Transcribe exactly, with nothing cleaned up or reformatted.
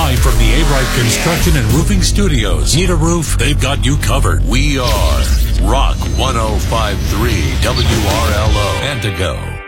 Live from the A-Bright Construction and Roofing Studios. Need a roof? They've got you covered. We are Rock one oh five point three W R L O Antigo.